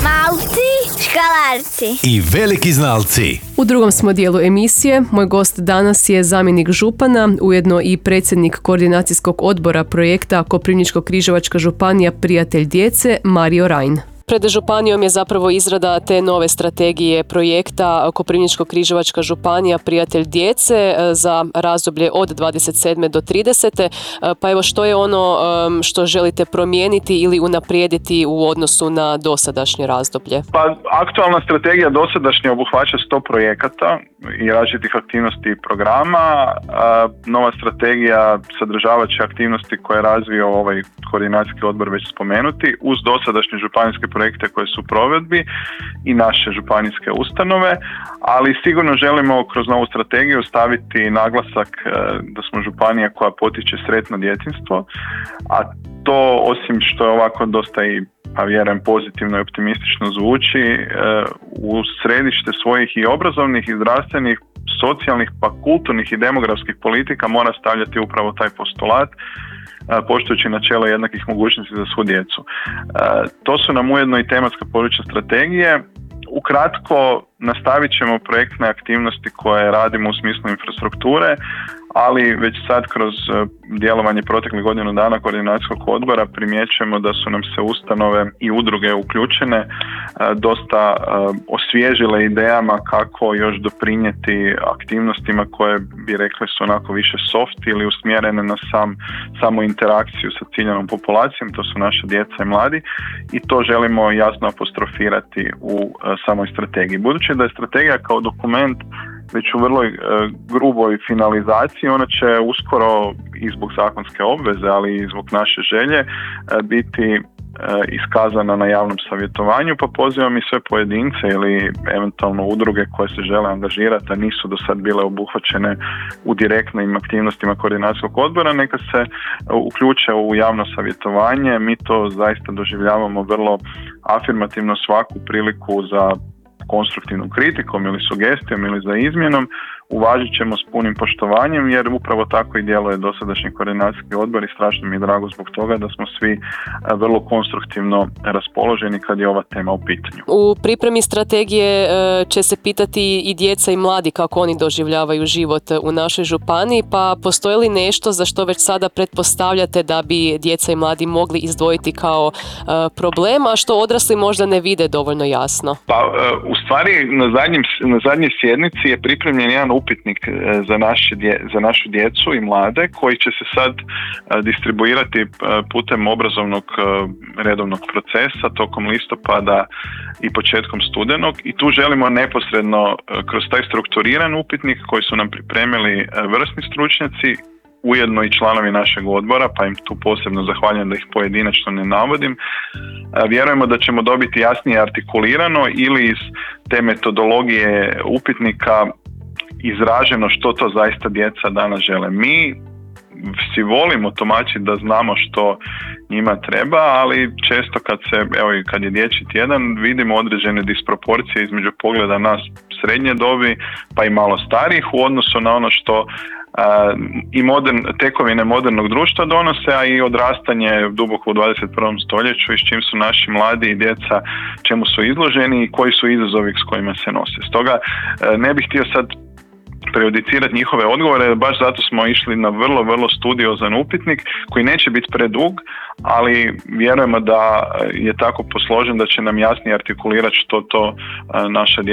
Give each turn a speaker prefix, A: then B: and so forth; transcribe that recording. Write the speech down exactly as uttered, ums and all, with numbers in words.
A: Malci, škalarci
B: i veliki znalci.
C: U drugom smo dijelu emisije. Moj gost danas je zamjenik župana, ujedno i predsjednik koordinacijskog odbora projekta Koprivničko-križevačka županija Prijatelj djece, Mario Rajn. Pred županijom je zapravo izrada te nove strategije projekta Koprivničko-križevačka županija Prijatelj djece za razdoblje od dvadeset sedme do tridesete. Pa evo, što je ono što želite promijeniti ili unaprijediti u odnosu na dosadašnje razdoblje?
D: Pa aktualna strategija dosadašnja obuhvaća sto projekata i različitih aktivnosti i programa. Nova strategija sadržavat će aktivnosti koje je razvio ovaj koordinacijski odbor već spomenuti uz dosadašnje županijske projekte koje su u provedbi i naše županijske ustanove, ali sigurno želimo kroz novu strategiju staviti naglasak da smo županija koja potiče sretno djetinjstvo, a to osim što je ovako dosta i a vjerujem pozitivno i optimistično zvuči, u središte svojih i obrazovnih i zdravstvenih, socijalnih pa kulturnih i demografskih politika mora stavljati upravo taj postulat, poštujući načelo jednakih mogućnosti za svu djecu. To su nam ujedno i tematska područja strategije. Ukratko, nastavit ćemo projektne aktivnosti koje radimo u smislu infrastrukture, ali već sad kroz djelovanje proteklih godinu dana koordinacijskog odbora primjećujemo da su nam se ustanove i udruge uključene, dosta osvježile idejama kako još doprinijeti aktivnostima koje bi rekli su onako više soft ili usmjerene na sam, samu interakciju sa ciljanom populacijom, to su naša djeca i mladi, i to želimo jasno apostrofirati u samoj strategiji. Budući da je strategija kao dokument već u vrlo e, gruboj finalizaciji, ona će uskoro i zbog zakonske obveze, ali i zbog naše želje e, biti e, iskazana na javnom savjetovanju, pa pozivam i sve pojedince ili eventualno udruge koje se žele angažirati, a nisu do sad bile obuhvaćene u direktnim aktivnostima koordinacijskog odbora, neka se uključe u javno savjetovanje. Mi to zaista doživljavamo vrlo afirmativno, svaku priliku za konstruktivnom kritikom ili sugestijom ili za izmjenom uvažit ćemo s punim poštovanjem, jer upravo tako i djeluje dosadašnji koordinacijski odbor i strašno mi je drago zbog toga da smo svi vrlo konstruktivno raspoloženi kad je ova tema u pitanju.
C: U pripremi strategije će se pitati i djeca i mladi kako oni doživljavaju život u našoj županiji, pa postoji li nešto za što već sada pretpostavljate da bi djeca i mladi mogli izdvojiti kao problem, a što odrasli možda ne vide dovoljno jasno?
D: Pa u stvari na, zadnjim, na zadnjoj sjednici je pripremljen jedan upitnik za, naše dje, za našu djecu i mlade koji će se sad distribuirati putem obrazovnog redovnog procesa tokom listopada i početkom studenog, i tu želimo neposredno kroz taj strukturiran upitnik koji su nam pripremili vrsni stručnjaci, ujedno i članovi našeg odbora, pa im tu posebno zahvaljujem da ih pojedinačno ne navodim. Vjerujemo da ćemo dobiti jasnije artikulirano ili iz te metodologije upitnika izraženo što to zaista djeca danas žele. Mi si volimo tumačiti da znamo što njima treba, ali često kad se, evo i kad je dječji tjedan, vidimo određene disproporcije između pogleda nas srednje dobi pa i malo starijih u odnosu na ono što Uh, i modern, tekovine modernog društva donose, a i odrastanje duboko u dvadeset prvom stoljeću i s čim su naši mladi i djeca, čemu su izloženi i koji su izazovi s kojima se nose. Stoga uh, ne bih htio sad prejudicirati njihove odgovore, baš zato smo išli na vrlo, vrlo studiozan upitnik koji neće biti predug, ali vjerujemo da je tako posložen da će nam jasnije artikulirati što to uh, naša djeca